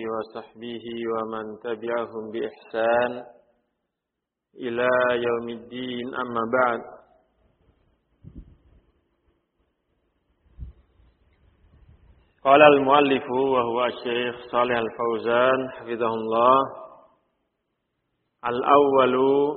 وصحبه ومن تبعهم بإحسان إلى يوم الدين أما بعد قال المؤلف وهو الشيخ صالح الفوزان حفظه الله الأول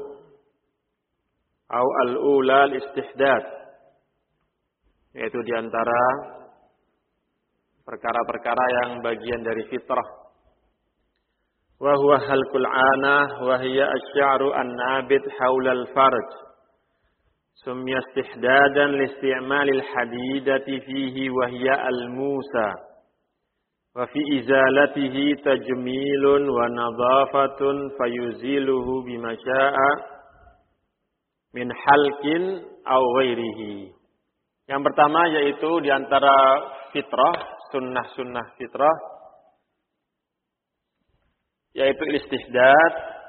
أو الأولى الاستحداث, yaitu diantara perkara-perkara yang bagian dari fitrah. Wa huwa halqul anah wa hiya asy-sya'ru an-nabit haula al-farj. Summiya istihdadan li isti'malil hadidati fihi wa hiya al-musa. Wa fi izalatihi tajmilun wa nadhafatun fayuziluhu bima syaa min halqin aw ghairihi. Yang pertama yaitu diantara fitrah, sunnah-sunnah fitrah, yaitu istihdad.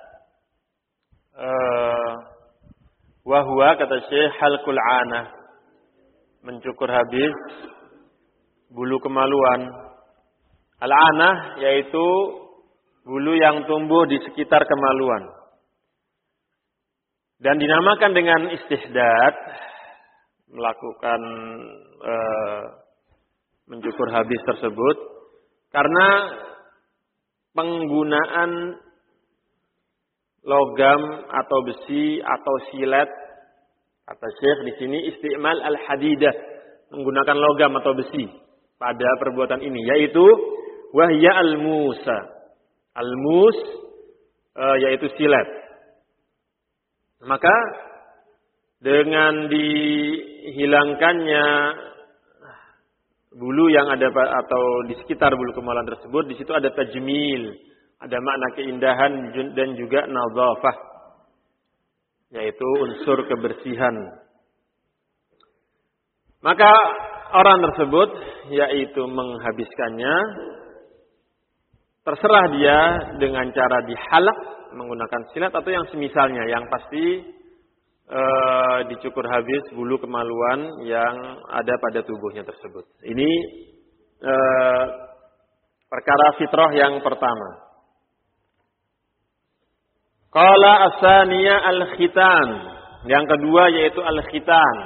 Wahwa kata Syekh halqul anah, mencukur habis bulu kemaluan. Al-anah yaitu bulu yang tumbuh di sekitar kemaluan. Dan dinamakan dengan istihdad, melakukan mencukur habis tersebut, karena penggunaan logam atau besi atau silet, kata Syekh di sini isti'mal al-hadidah, menggunakan logam atau besi pada perbuatan ini, yaitu wahya al-musa. Al-mus yaitu silet. Maka dengan dihilangkannya bulu yang ada atau di sekitar bulu kemaluan tersebut, di situ ada tajmil, ada makna keindahan dan juga nadhafah, yaitu unsur kebersihan. Maka orang tersebut yaitu menghabiskannya, terserah dia dengan cara dihalak menggunakan silet atau yang semisalnya, yang pasti dicukur habis bulu kemaluan yang ada pada tubuhnya tersebut. Ini perkara fitrah yang pertama. Qala as-saniyah al-khitan. Yang kedua yaitu al-khitan.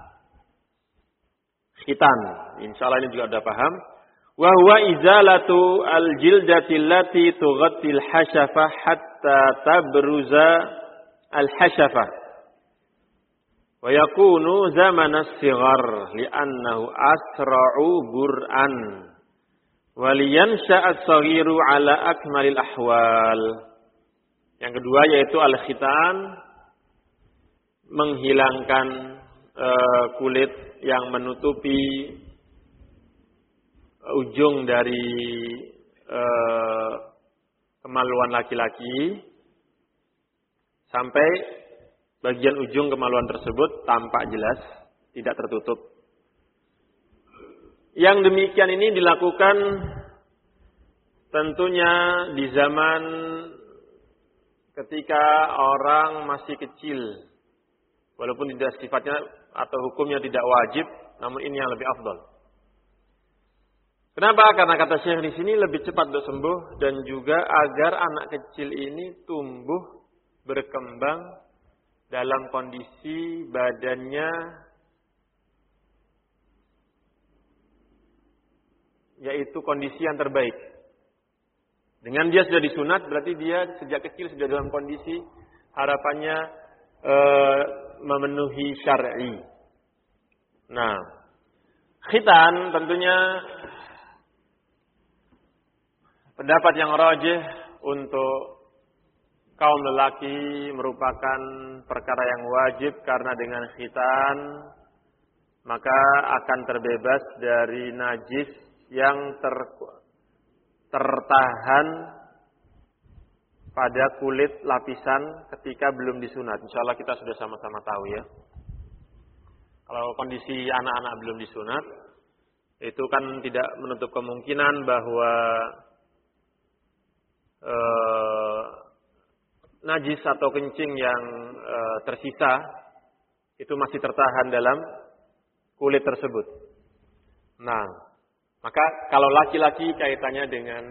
Khitan. Insyaallah ini juga sudah paham. Wa huwa izalatu al-jildati allati tughatti al-hashafah hatta tabruza al-hashafah. Wa yakunu zaman as-sighar li'annahu asra'u bur'an wa liyansha'a as-saghiru ala akmalil ahwal. Yang kedua yaitu al-khitan, menghilangkan kulit yang menutupi ujung dari kemaluan laki-laki sampai bagian ujung kemaluan tersebut tampak jelas, tidak tertutup. Yang demikian ini dilakukan tentunya di zaman ketika orang masih kecil. Walaupun tidak sifatnya atau hukumnya tidak wajib, namun ini yang lebih afdal. Kenapa? Karena kata Syekh di sini lebih cepat untuk sembuh dan juga agar anak kecil ini tumbuh berkembang dalam kondisi badannya yaitu kondisi yang terbaik. Dengan dia sudah disunat, berarti dia sejak kecil sudah dalam kondisi harapannya memenuhi syar'i. Nah, khitan tentunya pendapat yang rajih untuk kaum lelaki merupakan perkara yang wajib, karena dengan khitan maka akan terbebas dari najis yang tertahan pada kulit lapisan ketika belum disunat. Insyaallah kita sudah sama-sama tahu ya. Kalau kondisi anak-anak belum disunat, itu kan tidak menutup kemungkinan bahwa najis atau kencing yang tersisa itu masih tertahan dalam kulit tersebut. Nah, maka kalau laki-laki kaitannya dengan